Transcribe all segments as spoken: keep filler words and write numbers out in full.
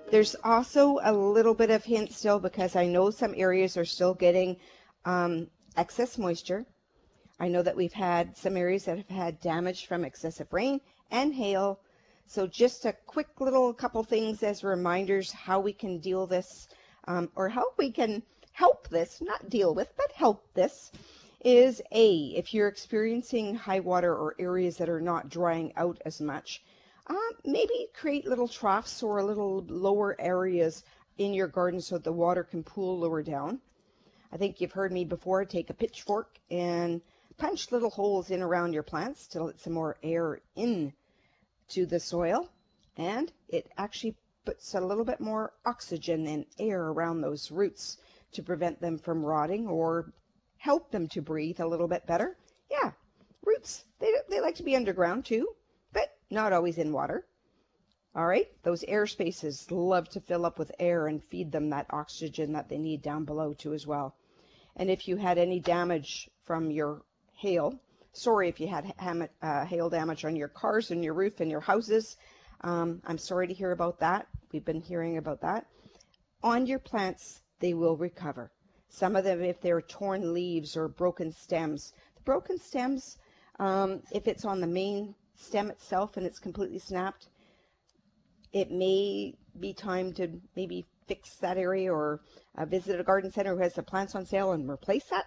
There's also a little bit of hint still because I know some areas are still getting um, excess moisture. I know that we've had some areas that have had damage from excessive rain and hail. So just a quick little couple things as reminders how we can deal this um, or how we can help this, not deal with, but help this, is A, if you're experiencing high water or areas that are not drying out as much, uh, maybe create little troughs or little lower areas in your garden so that the water can pool lower down. I think you've heard me before, take a pitchfork and punch little holes in around your plants to let some more air in to the soil, and it actually puts a little bit more oxygen and air around those roots to prevent them from rotting or help them to breathe a little bit better. Yeah, roots, they, they like to be underground too, but not always in water. All right, those air spaces love to fill up with air and feed them that oxygen that they need down below too as well. And if you had any damage from your hail, sorry if you had ha uh, hail damage on your cars and your roof and your houses, um, I'm sorry to hear about that. We've been hearing about that. On your plants, they will recover. Some of them, if they're torn leaves or broken stems, the broken stems, um, if it's on the main stem itself and it's completely snapped, it may be time to maybe fix that area or uh, visit a garden center who has the plants on sale and replace that,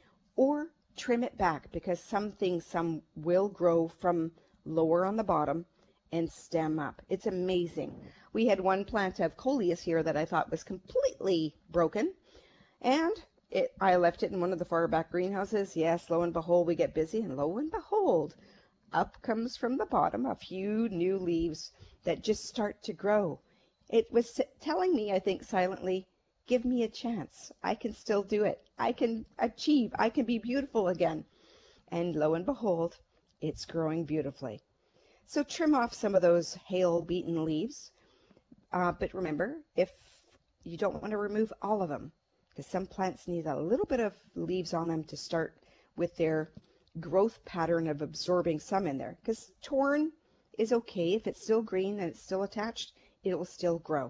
or trim it back, because some things, some will grow from lower on the bottom and stem up. It's amazing. We had one plant of coleus here that I thought was completely broken, and it, I left it in one of the far back greenhouses. Yes, lo and behold, we get busy, and lo and behold, up comes from the bottom a few new leaves that just start to grow. It was telling me, I think silently, give me a chance. I can still do it. I can achieve. I can be beautiful again. And lo and behold, it's growing beautifully. So trim off some of those hail-beaten leaves. Uh, but remember, if you don't want to remove all of them, because some plants need a little bit of leaves on them to start with their growth pattern of absorbing some in there. Because torn is okay. If it's still green and it's still attached, it will still grow.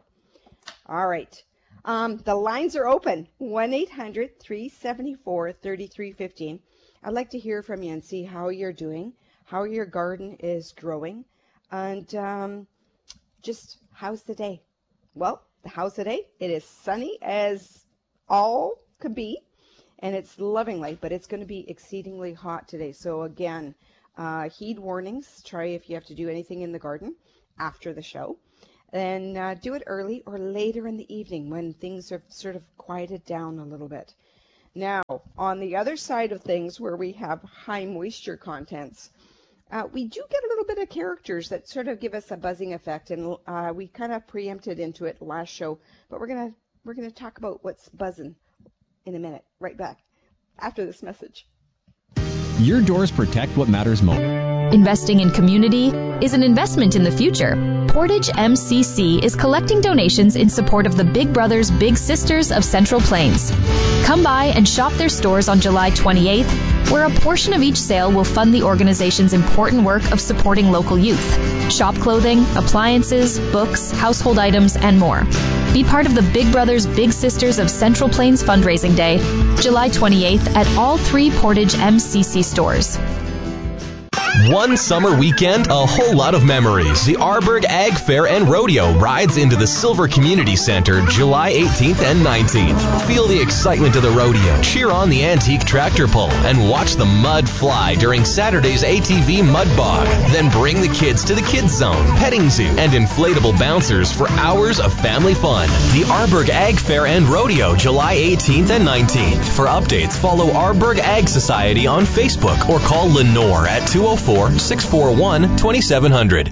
All right. Um, the lines are open, one eight hundred, three seven four, three three one five. I'd like to hear from you and see how you're doing, how your garden is growing, and um, just how's the day? Well, how's the day? It is sunny as all could be, and it's lovingly, but it's going to be exceedingly hot today. So again, uh, heed warnings. Try if you have to do anything in the garden after the show. And uh, do it early or later in the evening when things are sort of quieted down a little bit. Now, on the other side of things where we have high moisture contents, uh, we do get a little bit of characters that sort of give us a buzzing effect, and uh, we kind of preempted into it last show, but we're gonna we're gonna talk about what's buzzing in a minute. Right back after this message. Your doors protect what matters most. Investing in community is an investment in the future. Portage M C C is collecting donations in support of the Big Brothers Big Sisters of Central Plains. Come by and shop their stores on July twenty-eighth, where a portion of each sale will fund the organization's important work of supporting local youth. Shop clothing, appliances, books, household items, and more. Be part of the Big Brothers Big Sisters of Central Plains Fundraising Day, July twenty-eighth at all three Portage M C C stores. One summer weekend, a whole lot of memories. The Arborg Ag Fair and Rodeo rides into the Silver Community Center July eighteenth and nineteenth. Feel the excitement of the rodeo, cheer on the antique tractor pull, and watch the mud fly during Saturday's A T V Mud Bog. Then bring the kids to the Kids Zone, petting zoo, and inflatable bouncers for hours of family fun. The Arborg Ag Fair and Rodeo July eighteenth and nineteenth. For updates, follow Arborg Ag Society on Facebook or call Lenore at two oh four, six four one, two seven zero zero.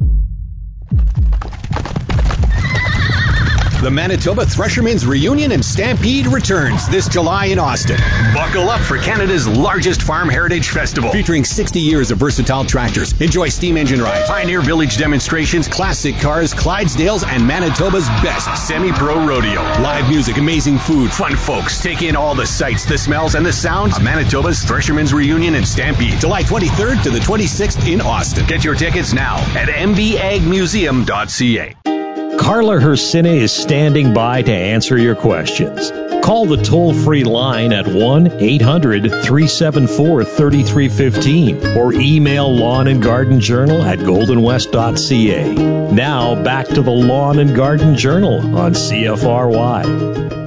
The Manitoba Threshermen's Reunion and Stampede returns this July in Austin. Buckle up for Canada's largest farm heritage festival. Featuring sixty years of versatile tractors. Enjoy steam engine rides, Pioneer Village demonstrations, classic cars, Clydesdales, and Manitoba's best semi-pro rodeo. Live music, amazing food, fun folks. Take in all the sights, the smells, and the sounds of Manitoba's Threshermen's Reunion and Stampede. July twenty-third to the twenty-sixth in Austin. Get your tickets now at m v ag museum dot c a. Carla Hersine is standing by to answer your questions. Call the toll-free line at one eight hundred three seven four three three one five or email Lawn and Garden Journal at golden west dot c a. Now back to the Lawn and Garden Journal on C F R Y.